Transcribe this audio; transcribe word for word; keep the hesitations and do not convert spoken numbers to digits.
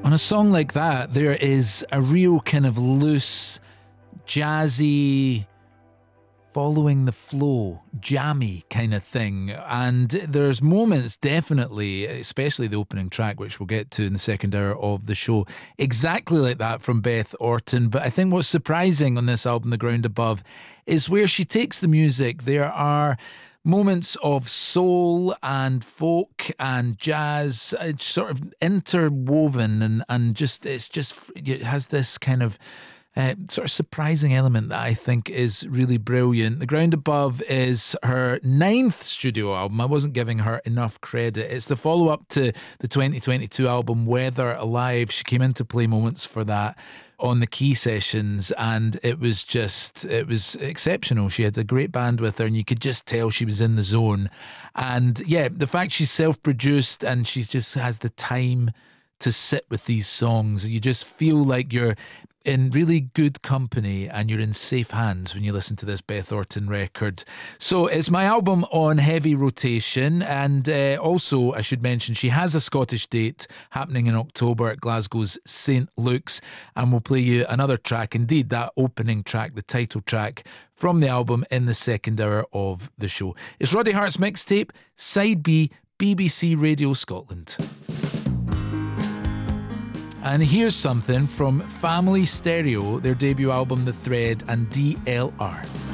On a song like that, there is a real kind of loose, jazzy, following the flow, jammy kind of thing. And there's moments, definitely, especially the opening track, which we'll get to in the second hour of the show, exactly like that from Beth Orton. But I think what's surprising on this album, The Ground Above, is where she takes the music. There are moments of soul and folk and jazz, it's sort of interwoven, and, and just it's just it has this kind of Uh, sort of surprising element that I think is really brilliant. The Ground Above is her ninth studio album. I wasn't giving her enough credit. It's the follow-up to the twenty twenty-two album Weather Alive. She came in to play moments for that on the Key Sessions, and it was just, it was exceptional. She had a great band with her, and you could just tell she was in the zone. And yeah, the fact she's self-produced and she just has the time to sit with these songs, you just feel like you're in really good company and you're in safe hands when you listen to this Beth Orton record. So it's my album on heavy rotation, and uh, also I should mention she has a Scottish date happening in October at Glasgow's Saint Luke's, and we'll play you another track, indeed that opening track, the title track from the album, in the second hour of the show. It's Roddy Hart's mixtape, Side B, B B C Radio Scotland. And here's something from Family Stereo, their debut album The Thread, and D L R.